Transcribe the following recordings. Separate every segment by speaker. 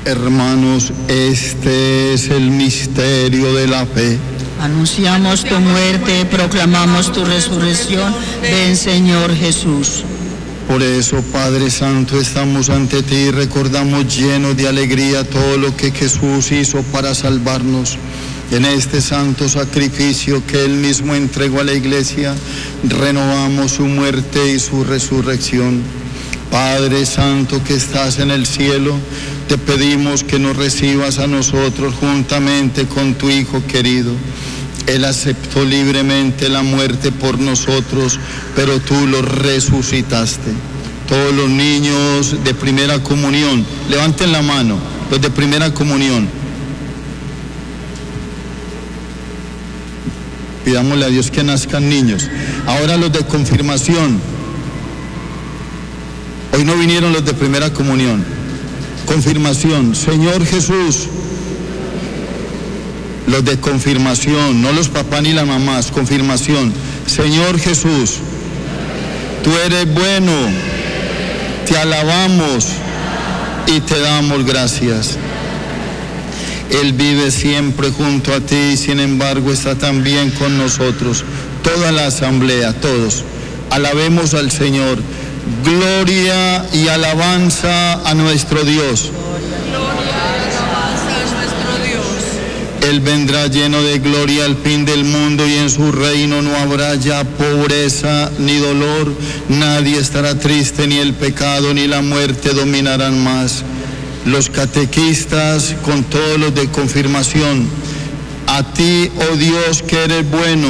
Speaker 1: Hermanos, este es el misterio de la fe.
Speaker 2: Anunciamos tu muerte, proclamamos tu resurrección. Ven, Señor Jesús.
Speaker 1: Por eso, Padre Santo, estamos ante ti y recordamos llenos de alegría todo lo que Jesús hizo para salvarnos. En este santo sacrificio que Él mismo entregó a la Iglesia, renovamos su muerte y su resurrección. Padre Santo que estás en el cielo, te pedimos que nos recibas a nosotros juntamente con tu Hijo querido. Él aceptó libremente la muerte por nosotros, pero tú lo resucitaste. Todos los niños de primera comunión, levanten la mano, los de primera comunión. Pidámosle a Dios que nazcan niños. Ahora los de confirmación. Hoy no vinieron los de primera comunión. Confirmación, Señor Jesús. Los de confirmación, no los papás ni las mamás, confirmación. Señor Jesús, tú eres bueno, te alabamos y te damos gracias. Él vive siempre junto a ti, sin embargo está también con nosotros. Toda la asamblea, todos, alabemos al Señor. Gloria y alabanza a nuestro Dios. Él vendrá lleno de gloria al fin del mundo y en su reino no habrá ya pobreza ni dolor. Nadie estará triste, ni el pecado ni la muerte dominarán más. Los catequistas con todos los de confirmación. A ti, oh Dios, que eres bueno,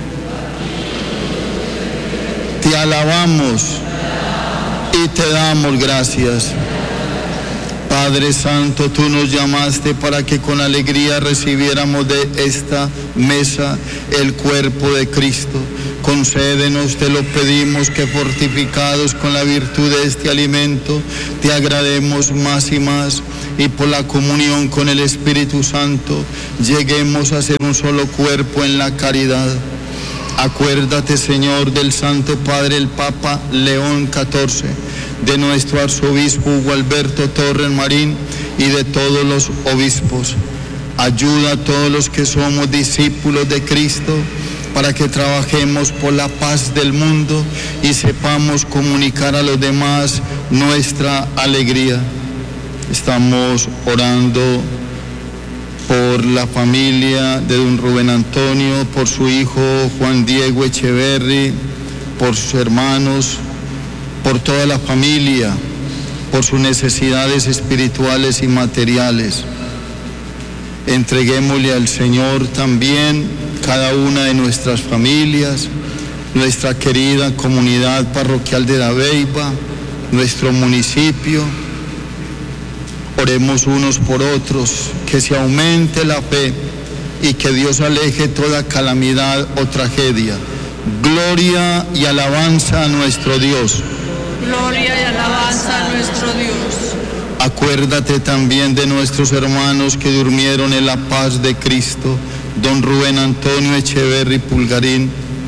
Speaker 1: te alabamos y te damos gracias. Padre Santo, tú nos llamaste para que con alegría recibiéramos de esta mesa el cuerpo de Cristo. Concédenos, te lo pedimos, que fortificados con la virtud de este alimento, te agrademos más y más, y por la comunión con el Espíritu Santo lleguemos a ser un solo cuerpo en la caridad. Acuérdate, Señor, del Santo Padre, el Papa León XIV, de nuestro arzobispo Hugo Alberto Torres Marín y de todos los obispos. Ayuda a todos los que somos discípulos de Cristo para que trabajemos por la paz del mundo y sepamos comunicar a los demás nuestra alegría. Estamos orando por la familia de don Rubén Antonio, por su hijo Juan Diego Echeverri, por sus hermanos, por toda la familia, por sus necesidades espirituales y materiales. Entreguémosle al Señor también cada una de nuestras familias, nuestra querida comunidad parroquial de Dabeiba, nuestro municipio. Oremos unos por otros, que se aumente la fe y que Dios aleje toda calamidad o tragedia. Gloria y alabanza a nuestro Dios.
Speaker 3: Gloria y alabanza a nuestro Dios.
Speaker 1: Acuérdate también de nuestros hermanos que durmieron en la paz de Cristo, don Rubén Antonio Echeverri Pulgarín.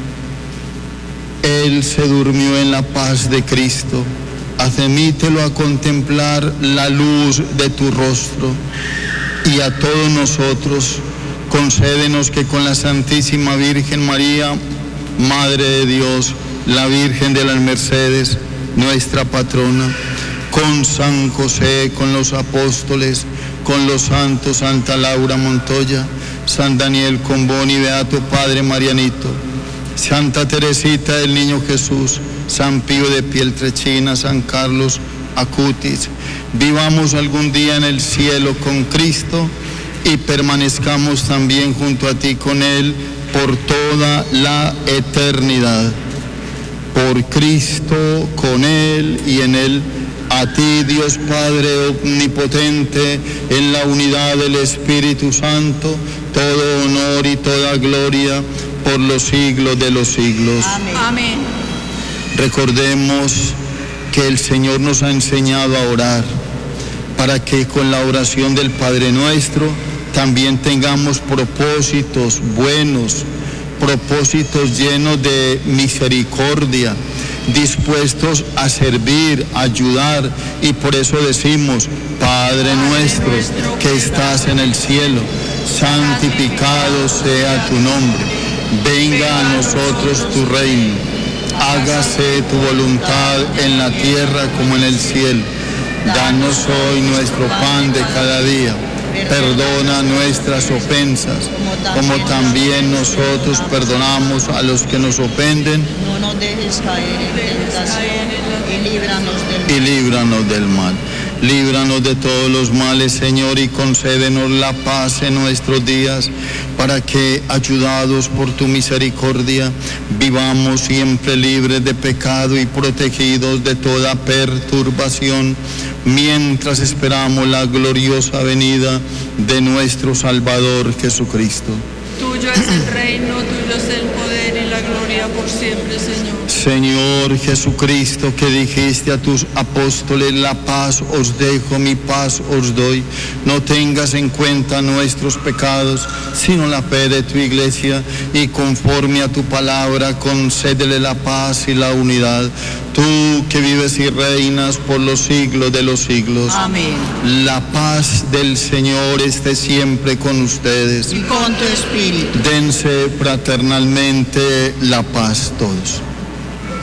Speaker 1: Él se durmió en la paz de Cristo. Admítelo a contemplar la luz de tu rostro, y a todos nosotros concédenos que con la Santísima Virgen María, Madre de Dios, la Virgen de las Mercedes, nuestra patrona, con San José, con los apóstoles, con los santos, Santa Laura Montoya, San Daniel Combón y Beato Padre Marianito, Santa Teresita del Niño Jesús, San Pío de Pietrelcina, San Carlos Acutis. Vivamos algún día en el cielo con Cristo y permanezcamos también junto a ti con Él por toda la eternidad. Por Cristo, con Él y en Él, a ti, Dios Padre omnipotente, en la unidad del Espíritu Santo, todo honor y toda gloria por los siglos de los siglos.
Speaker 3: Amén. Amén.
Speaker 1: Recordemos que el Señor nos ha enseñado a orar, para que con la oración del Padre Nuestro también tengamos propósitos buenos, propósitos llenos de misericordia, dispuestos a servir, a ayudar, y por eso decimos: Padre nuestro que estás en el cielo, santificado sea tu nombre, venga a nosotros tu reino, hágase tu voluntad en la tierra como en el cielo. Danos hoy nuestro pan de cada día. Perdona nuestras ofensas, como también nosotros perdonamos a los que nos ofenden.
Speaker 2: No nos dejes caer en tentación y
Speaker 1: líbranos del mal. Líbranos de todos los males, Señor, y concédenos la paz en nuestros días, para que, ayudados por tu misericordia, vivamos siempre libres de pecado y protegidos de toda perturbación, mientras esperamos la gloriosa venida de nuestro Salvador Jesucristo.
Speaker 3: Tuyo es el reino, tuyo es el poder y la gloria por siempre, Señor.
Speaker 1: Señor Jesucristo, que dijiste a tus apóstoles: la paz os dejo, mi paz os doy. No tengas en cuenta nuestros pecados, sino la fe de tu iglesia, y conforme a tu palabra, concédele la paz y la unidad. Tú que vives y reinas por los siglos de los siglos.
Speaker 2: Amén.
Speaker 1: La paz del Señor esté siempre con ustedes.
Speaker 2: Y con tu espíritu.
Speaker 1: Dense fraternalmente la paz todos.